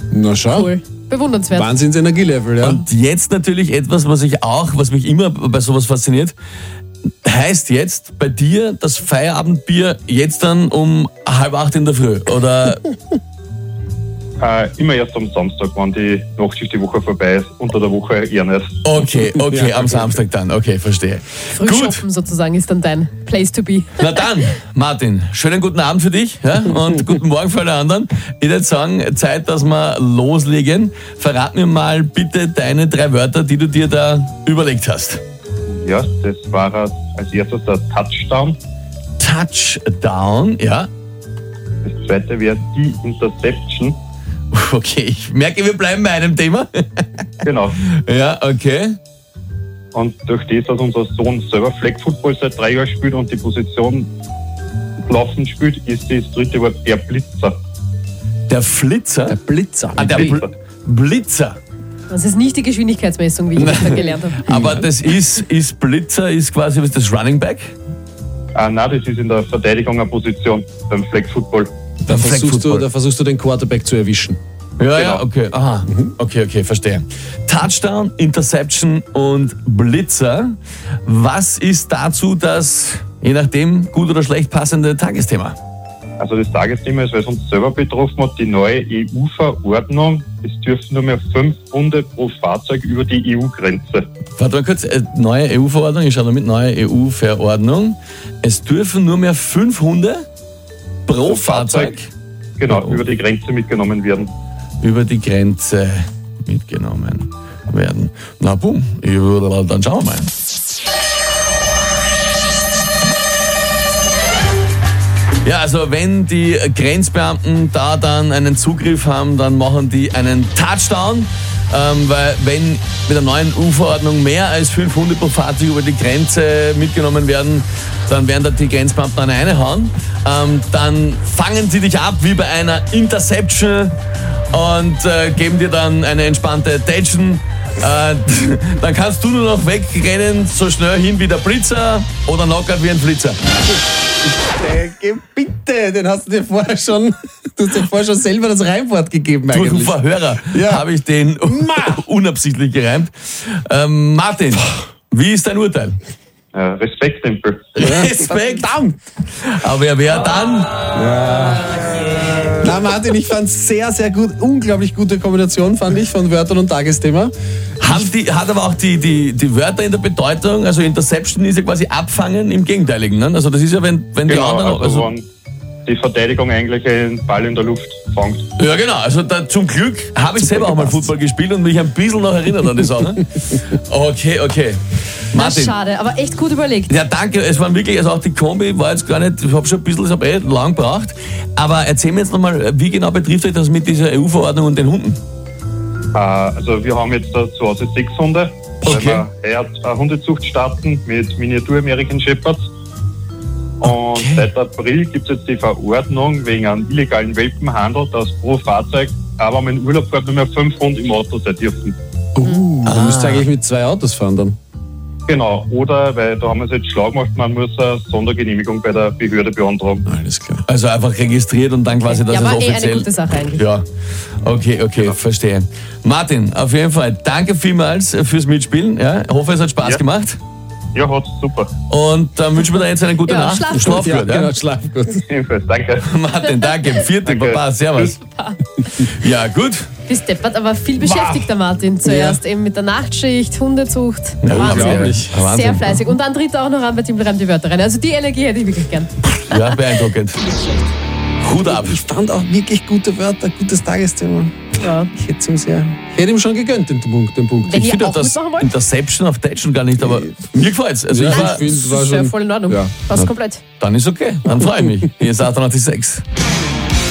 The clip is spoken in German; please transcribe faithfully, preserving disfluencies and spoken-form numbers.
Na schau. Cool. Bewundernswert. Wahnsinns-Energielevel, ja. Und jetzt natürlich etwas, was ich auch, was mich immer bei sowas fasziniert, heißt jetzt bei dir das Feierabendbier jetzt dann um halb acht in der Früh, oder? Äh, immer erst am Samstag, wenn die Nachtschicht die Woche vorbei ist. Unter der Woche eher nicht. Okay, okay, Ja, am okay. Samstag dann, okay, verstehe. Frühschoppen sozusagen ist dann dein Place to be. Na dann, Martin, schönen guten Abend für dich, ja, und guten Morgen für alle anderen. Ich würde sagen, Zeit, dass wir loslegen. Verrat mir mal bitte deine drei Wörter, die du dir da überlegt hast. Ja, das war äh, als erstes der Touchdown. Touchdown, ja. Das zweite wäre die Interception. Okay, ich merke, wir bleiben bei einem Thema. Genau. Ja, okay. Und durch das, dass unser Sohn selber Flag Football seit drei Jahren spielt und die Position laufen spielt, ist das dritte Wort der Blitzer. Der Flitzer? Der Blitzer. Ah, der Bl- Blitzer. Das ist nicht die Geschwindigkeitsmessung, wie ich das gelernt habe. Aber das ist, ist Blitzer, ist quasi, was ist das, Running Back? Ah, nein, das ist in der Verteidigung eine Position beim Flag Football. Da Flag versuchst, du, Football. da versuchst du den Quarterback zu erwischen. Ja, ja, Genau. okay. Aha. Okay, okay, verstehe. Touchdown, Interception und Blitzer. Was ist dazu das, je nachdem, gut oder schlecht passende Tagesthema? Also das Tagesthema ist, weil es uns selber betroffen hat, die neue E U-Verordnung. Es dürfen nur mehr fünf Hunde pro Fahrzeug über die E U-Grenze. Warte mal kurz, äh, neue E U-Verordnung, ich schaue da mit, neue E U-Verordnung. Es dürfen nur mehr fünf Hunde pro Fahrzeug Genau, Ja. über die Grenze mitgenommen werden. über die Grenze mitgenommen werden. Na boom, ich würde- dann schauen wir mal. Ja, also wenn die Grenzbeamten da dann einen Zugriff haben, dann machen die einen Touchdown, ähm, weil wenn mit der neuen E U-Verordnung mehr als fünf Hunde pro Fahrzeug über die Grenze mitgenommen werden, dann werden da die Grenzbeamten eine reinhauen. Ähm, dann fangen sie dich ab wie bei einer Interception und äh, geben dir dann eine entspannte Attention. Äh, dann kannst du nur noch wegrennen, so schnell hin wie der Blitzer oder knockert wie ein Flitzer. Äh, bitte, den hast du dir vorher schon, du hast dir vorher schon selber das Reimwort gegeben Durch den eigentlich. Verhörer Ja. habe ich den unabsichtlich gereimt. Ähm, Martin, wie ist dein Urteil? Äh, Respekttempel. Respekt. Verdammt! Aber wer wäre dann? Na Martin, ich fand es sehr, sehr gut, unglaublich gute Kombination, fand ich, von Wörtern und Tagesthema. Haben die, hat aber auch die, die, die Wörter in der Bedeutung, also Interception ist ja quasi abfangen im Gegenteiligen. Ne? Also das ist ja, wenn, wenn die Genau, anderen... also, Also, wenn die Verteidigung eigentlich einen Ball in der Luft fängt. ja genau, also da, zum Glück habe ich selber auch mal Fußball gespielt und mich ein bisschen noch erinnert an die Sache. Okay, okay. Na, Martin. schade, aber echt gut überlegt. Ja, danke. Es war wirklich, also auch die Kombi war jetzt gar nicht, ich habe schon ein bisschen, ich habe eh lang gebraucht. Aber erzähl mir jetzt nochmal, wie genau betrifft euch das mit dieser E U-Verordnung und den Hunden? Äh, also wir haben jetzt da zu Hause sechs Hunde, Okay. weil wir heuer eine Hundezucht starten mit Miniatur American Shepherds. Und Okay. seit April gibt es jetzt die Verordnung wegen einem illegalen Welpenhandel, dass pro Fahrzeug, aber wenn man in Urlaub fährt, nur mehr fünf Hunde im Auto sein dürfen. Uh, du müsst eigentlich mit zwei Autos fahren dann. Genau, oder, weil da haben wir es jetzt schlau gemacht, man muss eine Sondergenehmigung bei der Behörde beantragen. Alles klar. Also einfach registriert und dann quasi, dass Ja, es aber eh offiziell... eine gute Sache eigentlich. Ja, okay, okay, verstehe. Martin, auf jeden Fall, danke vielmals fürs Mitspielen. Ja, ich hoffe, es hat Spaß Ja. gemacht. Ja, hat's super. Und dann wünschen wir dir jetzt eine gute Ja, Nacht. schlaf gut. Schlaf Ja, gut, ja? genau, schlaf gut. Ebenfalls, danke. Martin, danke. Vierte, Danke. Baba, servus. Ja, gut. Bist deppert, aber viel beschäftigt der Martin. Zuerst eben mit der Nachtschicht, Hundezucht. Ja, Wahnsinn. unglaublich. Wahnsinn. Sehr fleißig. Und dann tritt er auch noch an bei Timbel reimt die Wörter rein. Also die Energie hätte ich wirklich gern. Ja, beeindruckend. Hut ab. Ich fand auch wirklich gute Wörter, gutes Tagesthema. Ja. Ich hätte ihm sehr, ich hätte ihm schon gegönnt, den Punkt. Den Punkt. Wenn Ich ihr finde auch das mitmachen wollt? Interception auf Touchen gar nicht, aber mir gefällt's. Also Ja, ich war, ich finde, Das war ist ja schon. voll in Ordnung. Ja. Passt komplett. dann ist okay. Dann freue ich mich. Hier ist achtundachtzig Komma sechs.